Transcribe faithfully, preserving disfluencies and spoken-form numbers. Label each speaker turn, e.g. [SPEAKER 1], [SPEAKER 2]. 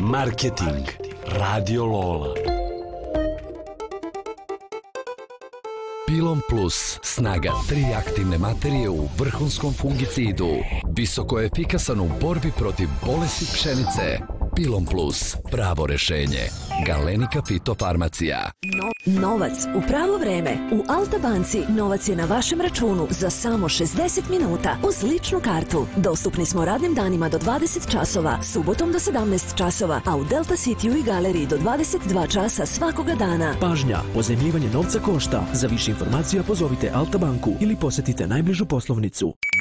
[SPEAKER 1] Marketing Radio Lola. Pilon Plus, snaga tri aktivne materije u vrhunskom fungicidu, visoko efikasan u borbi protiv bolesti pšenice. Pilon Plus, pravo rešenje. Galenika fitofarmacija.
[SPEAKER 2] No, novac u pravo vreme. U Alta banci novac je na vašem računu za samo šezdeset minuta uz ličnu kartu. Dostupni smo radnim danima do dvadeset časova, subotom do sedamnaest časova, a u Delta Cityu i galeriji do dvadeset dva časa svakoga dana.
[SPEAKER 3] Pažnja, pozajmljivanje novca košta. Za više informacija pozovite Alta banku ili posetite najbližu poslovnicu.